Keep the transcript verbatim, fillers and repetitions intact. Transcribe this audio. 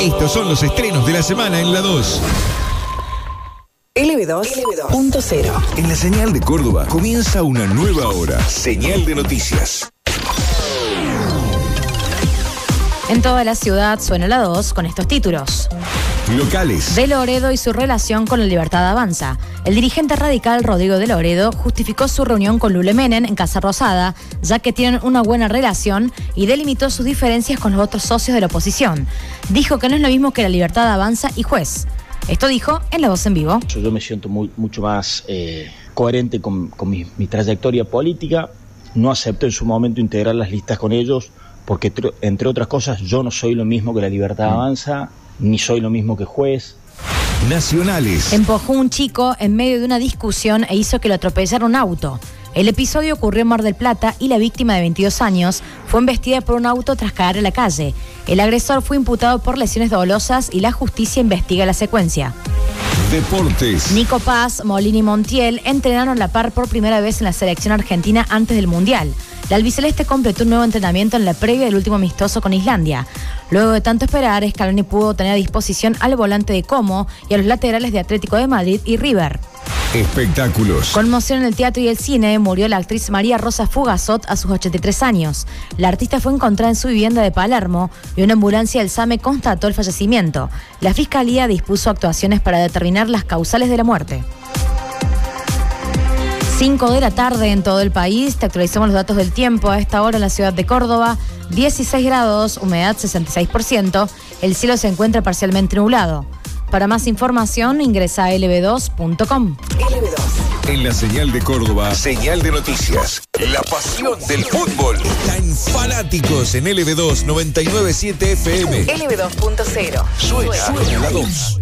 Estos son los estrenos de la semana en la dos. L B dos punto cero. En la señal de Córdoba comienza una nueva hora. Señal de noticias. En toda la ciudad suena la dos con estos títulos. Locales. De Loredo y su relación con la Libertad Avanza. El dirigente radical Rodrigo de Loredo justificó su reunión con Lule Menem en Casa Rosada, ya que tienen una buena relación, y delimitó sus diferencias con los otros socios de la oposición. Dijo que no es lo mismo que la Libertad Avanza y Juez. Esto dijo en La Voz en Vivo. Yo, yo me siento muy, mucho más eh, coherente con, con mi, mi trayectoria política. No acepto en su momento integrar las listas con ellos, porque entre otras cosas yo no soy lo mismo que la Libertad Avanza, ni soy lo mismo que Juez. Nacionales. Empujó un chico en medio de una discusión e hizo que lo atropellara un auto. El episodio ocurrió en Mar del Plata y la víctima de veintidós años fue embestida por un auto tras caer en la calle. El agresor fue imputado por lesiones dolosas y la justicia investiga la secuencia. Deportes. Nico Paz, Molina y Montiel entrenaron a la par por primera vez en la selección argentina antes del Mundial. La albiceleste completó un nuevo entrenamiento en la previa del último amistoso con Islandia. Luego de tanto esperar, Scaloni pudo tener a disposición al volante de Como y a los laterales de Atlético de Madrid y River. Espectáculos. Conmoción en el teatro y el cine. Murió la actriz María Rosa Fugazot a sus ochenta y tres años. La artista fue encontrada en su vivienda de Palermo y una ambulancia del SAME constató el fallecimiento. La Fiscalía dispuso actuaciones para determinar las causales de la muerte. cinco de la tarde en todo el país. Te actualizamos los datos del tiempo. A esta hora en la ciudad de Córdoba, dieciséis grados, humedad sesenta y seis por ciento. El cielo se encuentra parcialmente nublado. Para más información, ingresa a L B dos punto com. L B dos. En la señal de Córdoba, señal de noticias. La pasión del fútbol. Está en Fanáticos en L B dos noventa y nueve punto siete F M. L B dos punto cero. Suena, suena la dos.